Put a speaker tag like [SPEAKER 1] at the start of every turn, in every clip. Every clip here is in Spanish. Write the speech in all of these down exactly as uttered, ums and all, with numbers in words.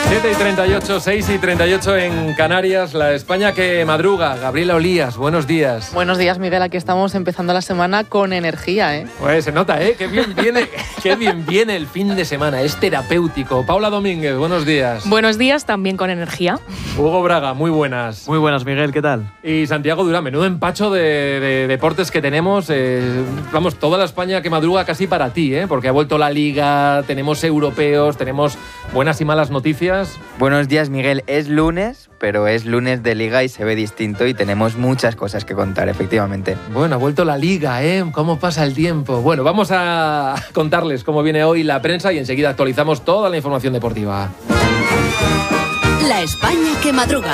[SPEAKER 1] siete y treinta y ocho, seis y treinta y ocho en Canarias, la España que madruga. Gabriela Olías, buenos días.
[SPEAKER 2] Buenos días, Miguel. Aquí estamos empezando la semana con energía, ¿eh?
[SPEAKER 1] Pues se nota, ¿eh? Qué bien viene, qué bien viene el fin de semana. Es terapéutico. Paula Domínguez, buenos días.
[SPEAKER 3] Buenos días, también con energía.
[SPEAKER 1] Hugo Braga, muy buenas.
[SPEAKER 4] Muy buenas, Miguel, ¿qué tal?
[SPEAKER 1] Y Santiago Durán, menudo empacho de, de deportes que tenemos. Eh, vamos, toda la España que madruga casi para ti, ¿eh? Porque ha vuelto la Liga, tenemos europeos, tenemos buenas y malas noticias.
[SPEAKER 5] Buenos días, Miguel. Es lunes, pero es lunes de Liga y se ve distinto y tenemos muchas cosas que contar, efectivamente.
[SPEAKER 1] Bueno, ha vuelto la Liga, ¿eh? ¿Cómo pasa el tiempo? Bueno, vamos a contarles cómo viene hoy la prensa y enseguida actualizamos toda la información deportiva.
[SPEAKER 6] La España que madruga.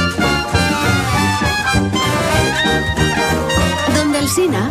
[SPEAKER 6] Donde Alsina.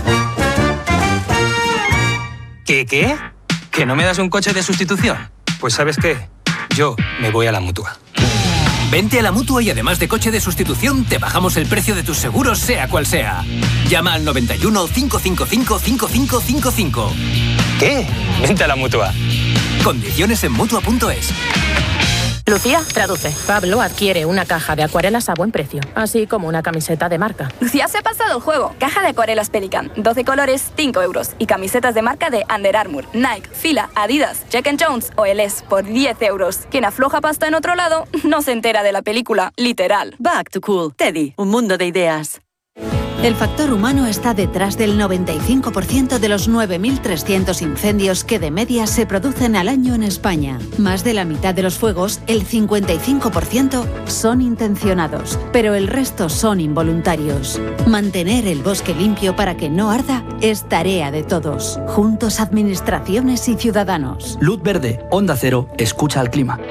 [SPEAKER 7] ¿Qué, qué? ¿Que no me das un coche de sustitución? Pues ¿sabes qué? Yo me voy a la Mutua.
[SPEAKER 8] Vente a la Mutua y además de coche de sustitución, te bajamos el precio de tus seguros, sea cual sea. Llama al noventa y uno, cinco cinco cinco, cinco cinco cinco cinco.
[SPEAKER 7] ¿Qué? Vente a la Mutua.
[SPEAKER 8] Condiciones en Mutua punto es.
[SPEAKER 9] Lucía, traduce. Pablo adquiere una caja de acuarelas a buen precio, así como una camiseta de marca.
[SPEAKER 10] Lucía se ha pasado el juego. Caja de acuarelas Pelican, doce colores, cinco euros. Y camisetas de marca de Under Armour, Nike, Fila, Adidas, Jack and Jones o Eles por diez euros. Quien afloja pasta en otro lado no se entera de la película, literal.
[SPEAKER 11] Back to Cool. Teddy, un mundo de ideas.
[SPEAKER 6] El factor humano está detrás del noventa y cinco por ciento de los nueve mil trescientos incendios que de media se producen al año en España. Más de la mitad de los fuegos, el cincuenta y cinco por ciento, son intencionados, pero el resto son involuntarios. Mantener el bosque limpio para que no arda es tarea de todos. Juntos, administraciones y ciudadanos.
[SPEAKER 12] Luz verde, Onda Cero, escucha al clima.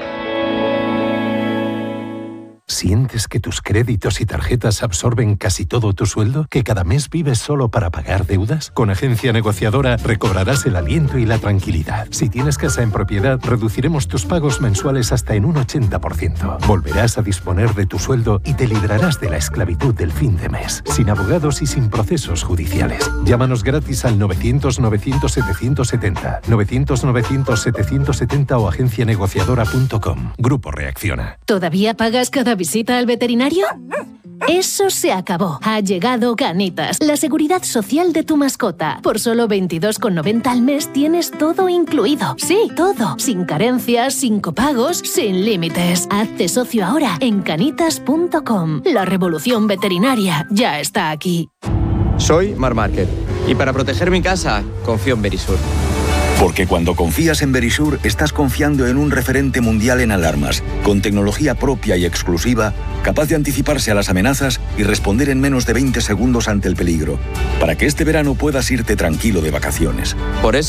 [SPEAKER 13] ¿Sientes que tus créditos y tarjetas absorben casi todo tu sueldo? ¿Que cada mes vives solo para pagar deudas? Con Agencia Negociadora recobrarás el aliento y la tranquilidad. Si tienes casa en propiedad, reduciremos tus pagos mensuales hasta en un ochenta por ciento. Volverás a disponer de tu sueldo y te librarás de la esclavitud del fin de mes, sin abogados y sin procesos judiciales. Llámanos gratis al novecientos, novecientos, setecientos setenta, novecientos, novecientos, setecientos setenta o agencia negociadora punto com. Grupo Reacciona.
[SPEAKER 14] ¿Todavía pagas cada visita al veterinario? Eso se acabó. Ha llegado Canitas, la seguridad social de tu mascota. Por solo veintidós con noventa al mes tienes todo incluido. Sí, todo. Sin carencias, sin copagos, sin límites. Hazte socio ahora en canitas punto com. La revolución veterinaria ya está aquí.
[SPEAKER 15] Soy Mar Márquez y para proteger mi casa confío en Verisur.
[SPEAKER 16] Porque cuando confías en Verisur, estás confiando en un referente mundial en alarmas, con tecnología propia y exclusiva, capaz de anticiparse a las amenazas y responder en menos de veinte segundos ante el peligro, para que este verano puedas irte tranquilo de vacaciones.
[SPEAKER 15] Por eso